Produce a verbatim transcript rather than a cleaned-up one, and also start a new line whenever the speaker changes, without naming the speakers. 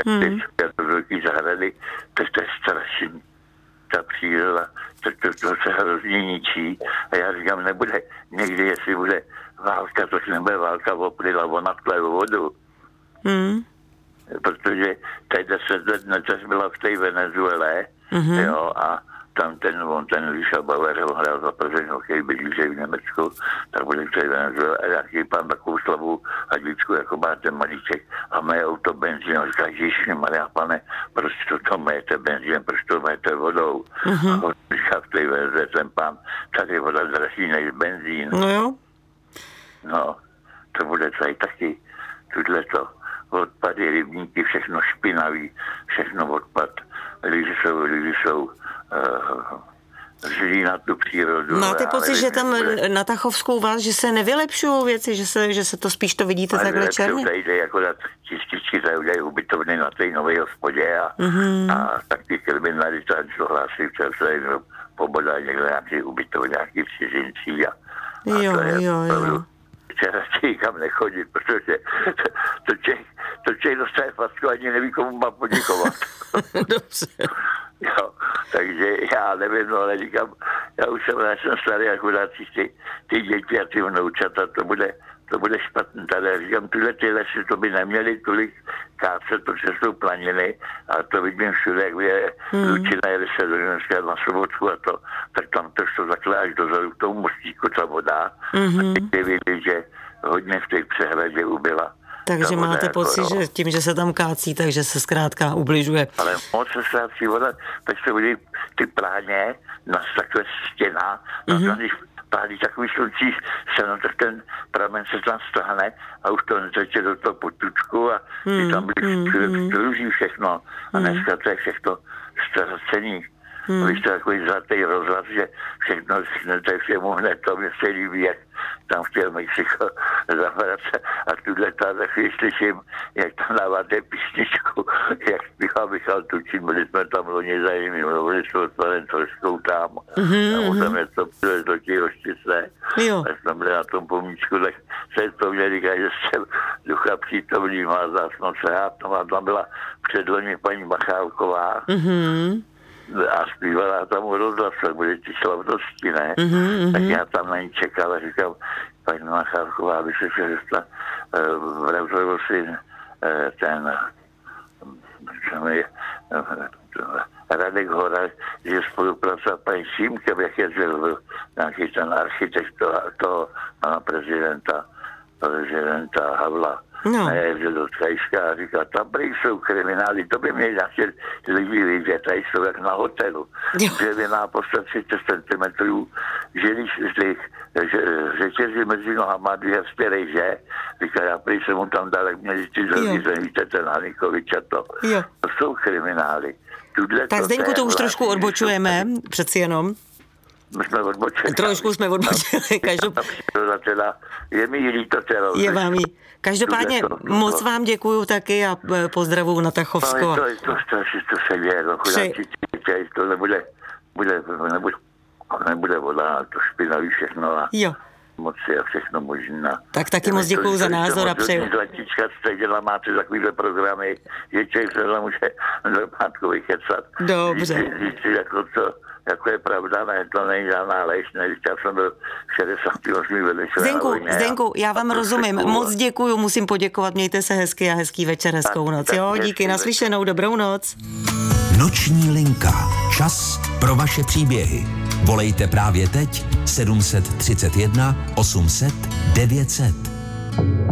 hmm. teď to velký zahrady, to, to je strašný. Ta příroda, to, to, to se hrozně ničí. A já říkám, nebude někdy, jestli bude válka, to nebude válka oplyla, ona tle vodu. Hmm. Protože tady deset let než byla v té Venezuele, mm-hmm. jo, a tam ten, on ten Líša Bauer, on hrál za Plzeň hokej, bydlíže v Německu, tak byl v té Venezuele a jaký pán takovou slabou hadličku, jako má ten malíček a mají auto benzín, a říká, ježišmarja, pane, proč to to majete benzín, proč to majete vodou? Mm-hmm. A on říká v té Venezuele, ten pán, tady je voda dražší než benzín.
No jo.
No, to bude tady taky, tudleto. Odpady, rybníky, všechno špinavý, všechno odpad. Lidi jsou, lidi jsou uh, zlí na tu přírodu.
Máte pocit, že tam bude... na Tachovskou vás, že se nevylepšují věci, že se, že se to spíš to vidíte ale takhle černě?
Tady jde jako dát čističky, tady udělají ubytovny na té nové hospodě a, mm-hmm. a tak ty kriminali tady to hlásí, co se pobodá někde nějaký ubytovny, nějaký cizincí a, a
jo,
to je
jo,
opravdu,
jo.
radši nikam nechodit, protože to Čech, to Čech dostane facku, ani neví, komu má poděkovat.
Dobře.
Jo, takže já nevím, no, ale říkám, já už jsem, já jsem starý, akorát ty, ty děti a ty vnoučata, to bude, to bude špatný. Tady já říkám, tyhle ty lesy, to by neměli tolik kácet, protože jsou planiny, a to vidím všude, jak je hmm. Lučina, jede se do Německa na Sobotku a to, tak tam to šlo takhle až dozadu k tomu mostíku ta voda. Mm-hmm. A teď viděli, že hodně v té přehradě ubyla.
Takže máte jako, pocit, no, že tím, že se tam kácí, takže se zkrátka ubližuje.
Ale moc se ztrácí voda, tak se vidí ty pláně, na takové stěna, mm-hmm. na když pálí takový sluncích se, no tak ten pramen se tam stáhne a už to neteče do toho potučku a mm, tam byly mm, mm. všechno. A dneska to je všechno ztracení. Hmm. Vy jste takový zlatý rozhlas, že všechno řeknete všemu hned, to mě se líbí, jak tam chtěl Mexiko zapadat se. A tuhle tady chvíli slyším, jak tam dáváte písničku, jak zpívá Michal Tučín, byli jsme tam loni za nimi, mluvili jsme o tom trošku tam. Mm-hmm. A tam je to do těch roštice. A jsme byli na tom pomíčku, tak se to mě říká, že jsem ducha přítomný, má zásnoce. A tam byla předloni paní Machálková. Mm-hmm. A zpívala tam u rozhlasu, bude ti slavnosti, ne? Mm-hmm. Tak já tam na ní čekal a říkal, paní Machálková, aby se se dostala, uh, vrátil si uh, ten uh, uh, Radek Hora, že spolupracoval paní Šímkem, jak je zvěl nějaký ten architekt toho, toho pana prezidenta, prezidenta Havla. No. A já jel do Krajska a říkal, tam prý jsou kriminály, to by měli naše lidi vidět, tady jsou jak na hotelu. Dřevěná postat třicet centimetrů, žilíš z těch řetězy mezi nohama, dvě spěrej, že? Říkal, já prý jsem mu tam dal, jak měli ty zlíze, víte, ten Hanikovič a to. Jo. To jsou kriminály. Tudle
tak
to
Zdeňku, to už trošku odbočujeme, přeci jenom.
My jsme odbočili.
Trošku jsme odbočili.
Každopádně je mi líto teda.
Je vám jí. Každopádně to, to, moc to. Vám děkuju taky a pozdravuju na Tachovsko.
No, to, to, to, to se děje, no, chudáci, to nebude, bude, nebude, nebude voda, to špinavý všechno a jo. Moci a všechno možná.
Tak taky moc děkuju za názor a přeju.
Zlatíčka, jste dělá, máte takovýhle programy, že člověk se tam může do pátku vykecat.
Dobře.
Říct si, jako to, jako je pravda, ne, to není žádná lež, ne, já jsem byl šedesát osm vedle
Zdenku, Zdenku, já vám rozumím, moc děkuju, musím poděkovat, mějte se hezky a hezký večer, hezkou noc, tak, jo, díky, naslyšenou, dobrou noc.
Noční linka, čas pro vaše příběhy. Volejte právě teď sedm set třicet jedna osm set devět set.